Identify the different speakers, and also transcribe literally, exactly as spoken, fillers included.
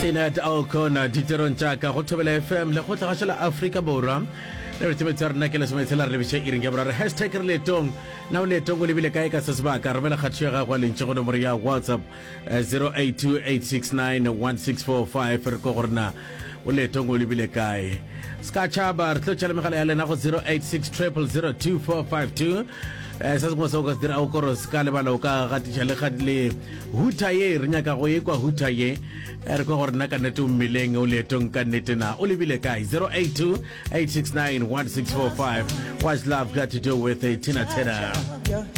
Speaker 1: Inat Alcona, Diteron Chaka, Hotobel F M, Le Hotashla Africa Boram, Everything Nakelas Metala Revisha Iringabra, hashtag Letong, now Letong will be like Sasba, Carmela Hachera, while in Chono Maria, WhatsApp zero eight two eight six nine one six four five for Corona, Letong will be like Skachabar, Tuchalmaka, zero eight six triple zero two four five two. Esas mo sogas dira okoros kalebala ka gati chale khadle hutaye rinyaka go yekwa hutaye er go gorna ka netu mileng o letong ka netena o lebile kai zero eight two eight six nine one six four five. What's love got to do with a Tina Tena?